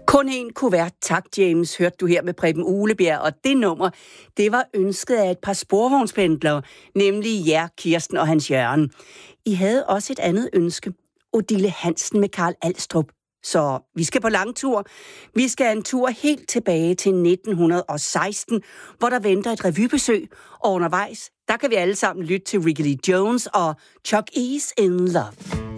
Kun en kuvert, tak James, hørte du her med Preben Uglebjerg, og det nummer, det var ønsket af et par sporvognspendlere, nemlig jer, Kirsten og Hans Jørgen. I havde også et andet ønske, Odile Hansen med Karl Alstrup. Så vi skal på langtur. Vi skal en tur helt tilbage til 1916, hvor der venter et revybesøg, og undervejs, der kan vi alle sammen lytte til Ricky Lee Jones og Chuck E. in Love.